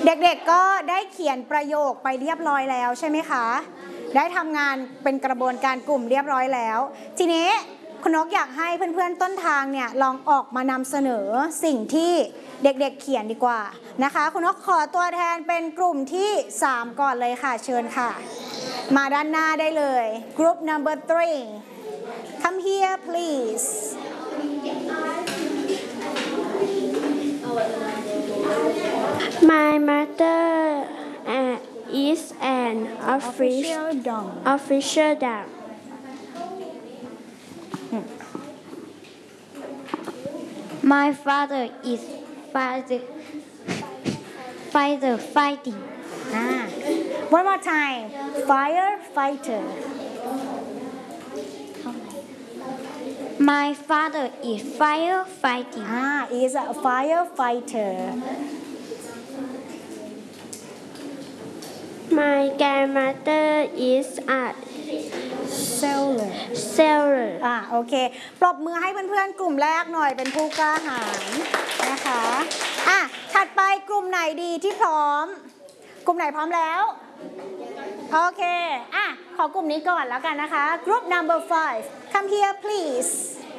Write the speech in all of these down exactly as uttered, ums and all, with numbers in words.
เด็กๆก็ได้เขียนประโยคไปเรียบร้อยแล้วใช่ไหมคะได้ทำงานเป็นกระบวนการกลุ่มเรียบร้อยแล้วทีนี้คุณนกอยากให้เพื่อนๆต้นทางเนี่ยลองออกมานำเสนอสิ่งที่เด็กๆเขียนดีกว่านะคะคุณนกขอตัวแทนเป็นกลุ่มที่สามก่อนเลยค่ะเชิญค่ะมาด้านหน้าได้เลย Group number three come here please My mother uh, is an official dog. Official dog. My father is fighter, fighter fighting. Ah. One more time. Firefighter. My father is firefighting. Ah, is a firefighter. My grandmother is a Sailor. sailor. อ่าโอเคปรบมือให้เพื่อนๆกลุ่มแรกหน่อยเป็นผู้กล้าหาญนะคะอ่ะถัดไปกลุ่มไหนดีที่พร้อมกลุ่มไหนพร้อมแล้วโอเคอ่ะขอกลุ่มนี้ก่อนแล้วกันนะคะ Group number five come here please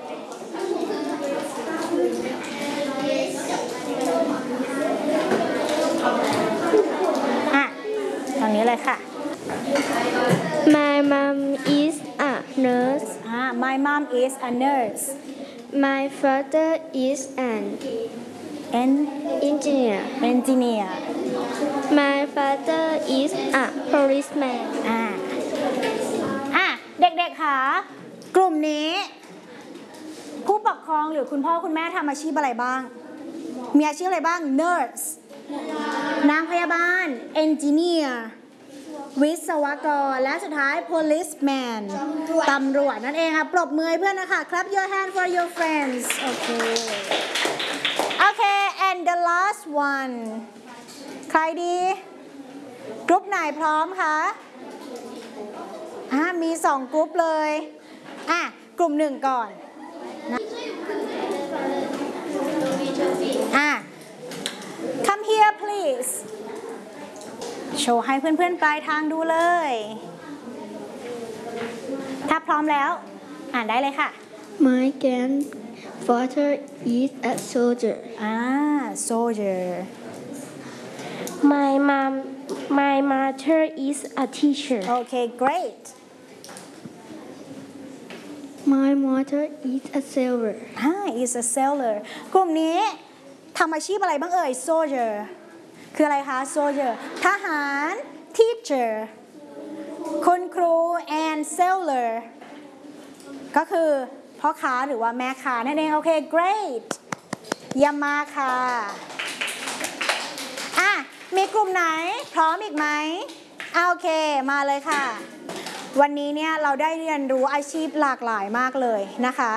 อ่ะตรงนี้เลยค่ะ My mom is a nurse. Ah, my mom is a nurse. My father is an An engineer. engineer. My father is a policeman. อ่าอ่ะเด็กๆค่ะกลุ่มนี้ผู้ปกครองหรือคุณพ่อคุณแม่ทำอาชีพอะไรบ้างมีอาชีพอะไรบ้าง nurse นางพยาบาล engineer วิศวกรและสุดท้าย policeman ตำรวจนั่นเองค่ะปรบมือให้เพื่อนนะคะ clap your hand for your friends โอเคโอเค and the last one ใครดีกรุ๊ปไหนพร้อมคะอ่ะมีสองกรุ๊ปเลยอ่ะกลุ่มหนึ่งก่อนนะอ่ะ come here please โชว์ให้เพื่อนๆปลายทางดูเลยถ้าพร้อมแล้วอ่านได้เลยค่ะ My grandfather is a soldier. อ่า soldier My mom, my mother is a teacher. okay great My mother is a sailor. อ่า is a sailor กลุ่มนี้ทำอาชีพอะไรบ้างเอ่ย soldier คืออะไรคะ soldier ทหาร teacher คุณครู and sailor ก็คือพ่อค้าหรือว่าแม่ค้านั่นเองโอเค great เยี่ยมมากค่ะอ่ะมีกลุ่มไหนพร้อมอีกไหมโอเคมาเลยค่ะวันนี้เนี่ยเราได้เรียนรู้อาชีพหลากหลายมากเลยนะคะ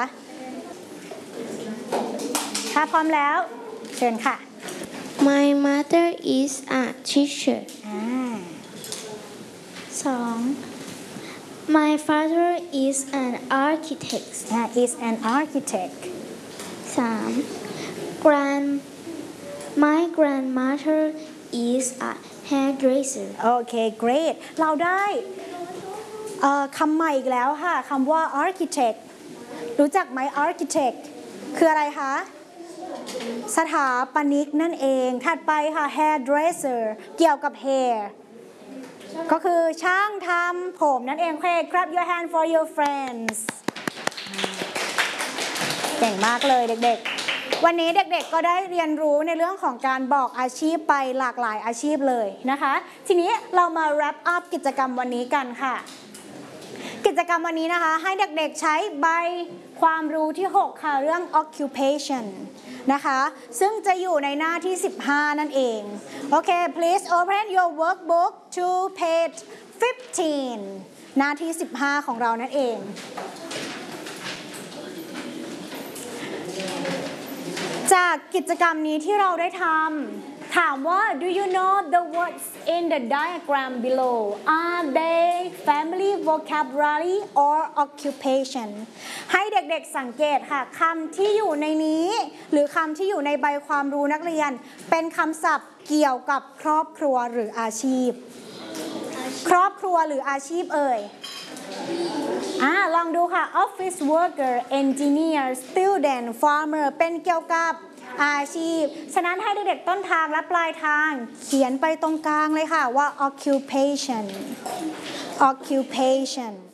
ถ้าพร้อมแล้วเชิญค่ะ My mother is a teacher. อ่าสอง My father is an architect. อ่า is an architect. Sam. Grand. My grandmother is a hairdresser. โอเค great เราได้เอ่อคำใหม่อีกแล้วค่ะคำว่า architect รู้จักไหม architect คืออะไรคะสถาปนิกนั่นเองถัดไปค่ะ hairdresser เกี่ยวกับ hair ก็คือช่างทำผมนั่นเองโอเค grab your hand for your friends เก่งมากเลยเด็กๆวันนี้เด็กๆก็ได้เรียนรู้ในเรื่องของการบอกอาชีพไปหลากหลายอาชีพเลยนะคะทีนี้เรามา wrap up กิจกรรมวันนี้กันค่ะกิจกรรมวันนี้นะคะให้เด็กๆใช้ใบความรู้ที่หกค่ะเรื่อง occupation นะคะซึ่งจะอยู่ในหน้าที่สิบห้านั่นเองโอเค please open your workbook to page fifteen หน้าที่สิบห้าของเรานั่นเองจากกิจกรรมนี้ที่เราได้ทถามว่า do you know the words in the diagram below are they family vocabulary or occupation ให้เด็กๆสังเกตค่ะคำที่อยู่ในนี้หรือคำที่อยู่ในใบความรู้นักเรียนเป็นคำศัพท์เกี่ยวกับครอบครัวหรืออาชีพครอบครัวหรืออาชีพเอ่ยอ่าลองดูค่ะ office worker engineer student farmer เป็นเกี่ยวกับอาชีพฉะนั้นให้เด็กๆต้นทางและปลายทางเขียนไปตรงกลางเลยค่ะว่า occupation occupation